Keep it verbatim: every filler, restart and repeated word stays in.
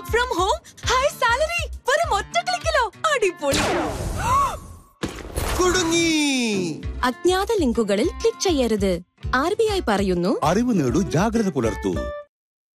Work from home, high salary, വെറും ഒറ്റ ക്ലിക്കിലോ. അടിപൊളി. കുടുങ്ങി. അജ്ഞാത ലിങ്കുകളിൽ ക്ലിക്ക് ചെയ്യരുത്. ആർ ബി ഐ പറയുന്നു, അറിവ് നേടൂ, ജാഗ്രത പുലർത്തൂ.